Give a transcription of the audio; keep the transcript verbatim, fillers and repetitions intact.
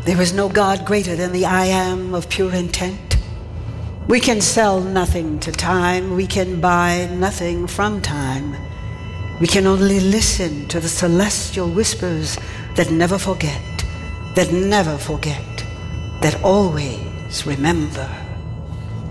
There is no God greater than the I am of pure intent. We can sell nothing to time. We can buy nothing from time. We can only listen to the celestial whispers that never forget, that never forget, that always remember.